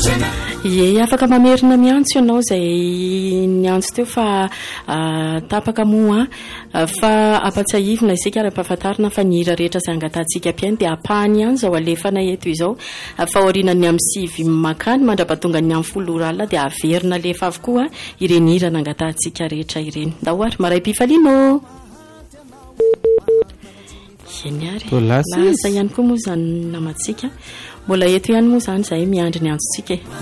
Ye afaka mamerina miantso ianao zay niantso teo fa tapaka moa fa apatsahivina isika ara-pahafantarina fa ny hira rehetra izay angatantsika ampiany dia apahany ihany zao alefana eto izao fa orinany amin'ny sivy makany mandrapatonga ny amin'ny 10 alina dia averina alefa avokoa ireny hira nangatantsika rehetra ireny. Dahoary maray pifalino Geniary lasa ihany koa moa zany namatsika mbola eto ihany moa zany zay miandry ny antsika